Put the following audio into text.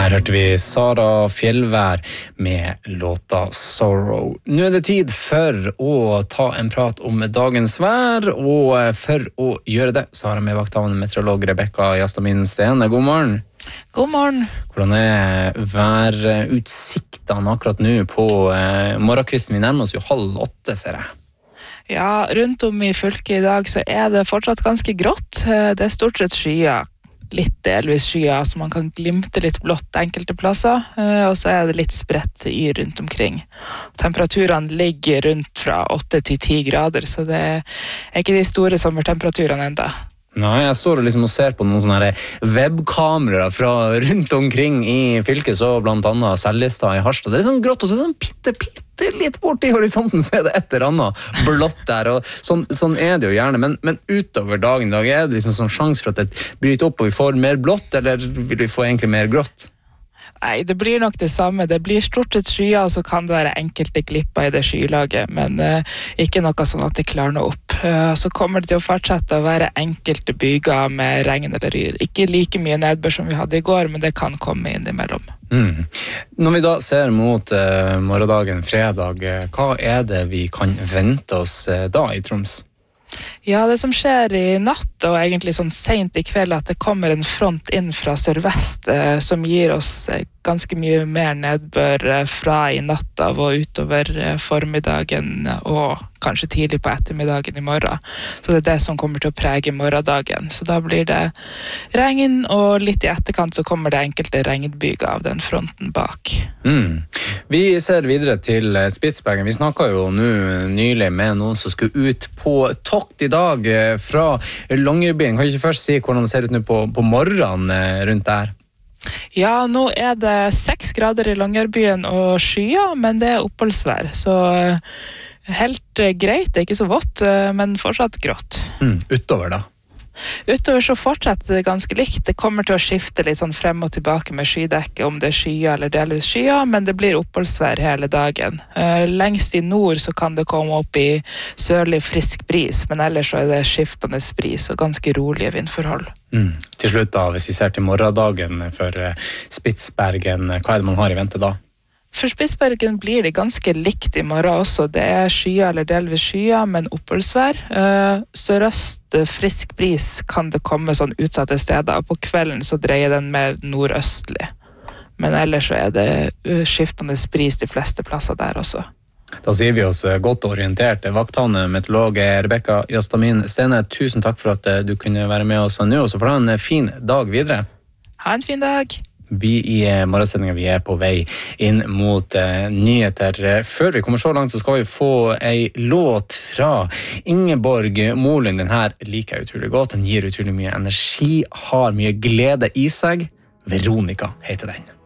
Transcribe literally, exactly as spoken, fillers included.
Her hørte vi Sara Fjellvær med låta Sorrow. Nå er det tid for å ta en prat om dagens vær, og for å gjøre det så har jeg med vakthavende meteorolog Rebecca Jastamin Stene. God morgen. God morgen. Hvordan er værutsiktene akkurat nå på eh, morgenkvisten? Vi nærmer oss jo halv åtte, ser jeg. Ja, rundt om i fylket i dag så er det fortsatt ganske grått. Det er stort sett skyer. Litt delvis skyer, så man kan glimte litt blått enkelte plasser, og så er det litt spredt yr rundt omkring. Temperaturene ligger rundt fra åtte til ti grader, så det er ikke de store sommertemperaturene enda. Nei, jeg står liksom og ser på noen sånne webkameraer fra rundt omkring i fylket, så blant annet Seljestad i Harstad. Det er sånn grått, og så er det sånn pitte, pitte litt bort i horisonten, så er det et eller annet blått der, og sånn, sånn er det jo gjerne. Men, men utover dagen i dag, er det liksom sånn sjans for at det bryter opp, og vi får mer blått, eller vil vi få egentlig mer grått? Nei, det blir nok det samme. Det blir stort sett skyer, og så kan det være enkelte glipper i det skylaget, men uh, ikke noe sånn at det klarner opp. Uh, så kommer det til å fortsette å være enkelte byger med regn eller yr. Ikke like mye nedbør som vi hadde i går, men det kan komme inn imellom. Mm. Når vi da ser mot uh, morgendagen fredag, uh, hva er det vi kan vente oss uh, da i Troms? Ja, det som skjer i natt, og egentlig sånn sent i kveld, at det kommer en front inn fra sørvest eh, som gir oss eh, ganske mye mer nedbør eh, fra i natt av og utover eh, formiddagen og kanskje tidlig på ettermiddagen i morgen. Så det er det som kommer til å prege morgendagen. Så da blir det regn, og litt i etterkant så kommer det enkelte regnbyger av den fronten bak. Mm. Vi ser videre til Spitsbergen. Vi snakket jo nå nylig med noen som skulle ut på tokt i dag fra Longyearbyen. Kan du ikke først si hvordan det ser ut nå på, på morgenen rundt der? Ja, nå er det seks grader i Longyearbyen og skyer, men det er oppholdsvær. Så helt greit, det er ikke så vått, men fortsatt grått. Mm. Utover da? Utover så fortsetter det ganske likt. Det kommer til å skifte litt sånn frem og tilbake med skydekke, om det er skyer eller delvis skyer, men det blir oppholdsvær hele dagen. Uh, lengst i nord så kan det komme opp i sørlig frisk bris, men ellers så er det skiftende bris og ganske rolige vindforhold. Mm. Til slutt da, hvis vi ser til morgendagen for Spitsbergen, hva er det man har i vente da? For Spitsbergen blir det ganske likt i morgen også. Det er skyer eller delvis skyer, men oppholdsvær. Uh, sørøst frisk bris kan det komme sånn utsatte steder, og på kvelden så dreier den mer nordøstlig. Men ellers så er det uh, skiftende bris de fleste plasser der også. Da sier vi oss godt orientert. Vakthavende meteorolog Rebecca Jastamin Stene, tusen takk for at du kunne være med oss nå, og så får du en fin dag videre. Ha en fin dag! Vi i morgensendingen vi er på vei inn mot uh, nyheter. Før vi kommer så langt så skal vi få ei låt fra Ingeborg Molund. Den her liker jeg utrolig godt. Den gir utrolig mye energi, har mye glede i seg. Veronica heter den.